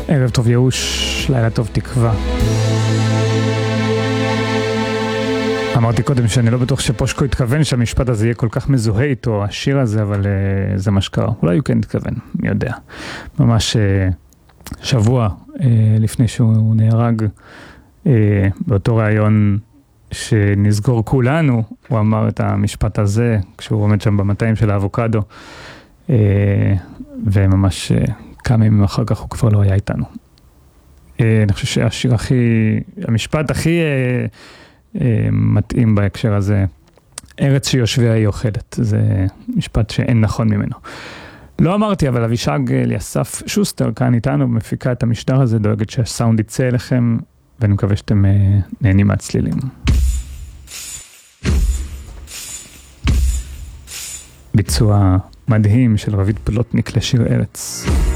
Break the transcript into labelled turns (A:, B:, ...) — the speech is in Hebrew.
A: ערב טוב ייאוש, לילה טוב תקווה. אמרתי קודם שאני לא בטוח שפושקו התכוון שהמשפט הזה יהיה כל כך מזוהה איתו, השיר הזה, אבל זה מה שקרה. אולי הוא כן התכוון, מי יודע. ממש שבוע לפני שהוא נהרג, באותו ראיון שנסגור כולנו, הוא אמר את המשפט הזה, כשהוא עומד שם במטעים של האבוקדו, וממש כמה ימים אחר כך הוא כבר לא היה איתנו. אני חושב שהשיר המשפט הכי מתאים בהקשר הזה, ארץ שיושביה היא אוכלת, זה משפט שאין נכון ממנו. לא אמרתי, אבל אבישג אליסף שוסטר כאן איתנו, מפיקה את המשדר הזה, דואגת שהסאונד יצא אליכם, ואני מקווה שאתם נהנים מהצלילים. ביצוע מדהים של רבית פלוטניק לשיר ארץ.